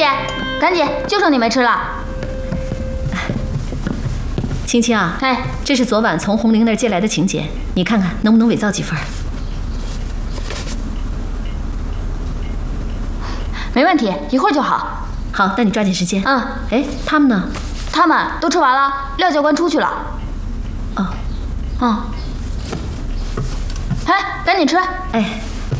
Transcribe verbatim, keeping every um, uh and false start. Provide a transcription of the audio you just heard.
姐，赶紧，就剩你没吃了。 青青啊， 哎， 这是昨晚从红玲那儿借来的请柬，你看看能不能伪造几份？ 没问题，一会儿就好。 好，那你抓紧时间。 嗯。 哎，他们呢？ 他们都吃完了，廖教官出去了。 哦。 嗯。哎，赶紧吃。 哎。